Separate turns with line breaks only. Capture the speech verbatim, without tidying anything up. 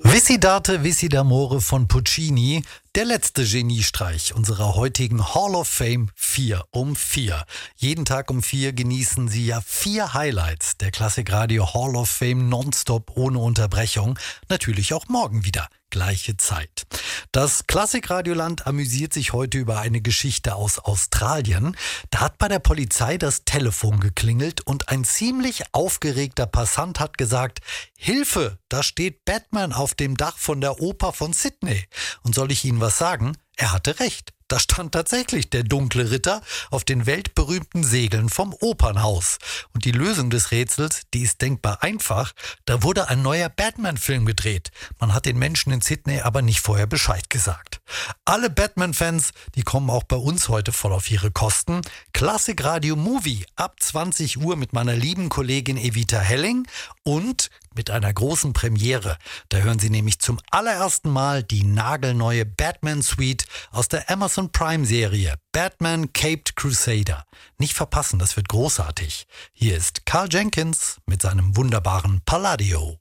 Visidate Visidamore von Puccini, der letzte Geniestreich unserer heutigen Hall of Fame vier um vier. Jeden Tag um vier genießen Sie ja vier Highlights der Klassikradio Hall of Fame nonstop ohne Unterbrechung. Natürlich auch morgen wieder. Gleiche Zeit. Das Klassikradioland amüsiert sich heute über eine Geschichte aus Australien. Da hat bei der Polizei das Telefon geklingelt und ein ziemlich aufgeregter Passant hat gesagt: Hilfe, da steht Batman auf dem Dach von der Oper von Sydney. Und soll ich Ihnen was sagen? Er hatte recht. Da stand tatsächlich der dunkle Ritter auf den weltberühmten Segeln vom Opernhaus. Und die Lösung des Rätsels, die ist denkbar einfach. Da wurde ein neuer Batman-Film gedreht. Man hat den Menschen in Sydney aber nicht vorher Bescheid gesagt. Alle Batman-Fans, die kommen auch bei uns heute voll auf ihre Kosten. Klassikradio Movie ab zwanzig Uhr mit meiner lieben Kollegin Evita Helling und mit einer großen Premiere. Da hören Sie nämlich zum allerersten Mal die nagelneue Batman-Suite aus der Amazon Prime-Serie Batman Caped Crusader. Nicht verpassen, das wird großartig. Hier ist Karl Jenkins mit seinem wunderbaren Palladio.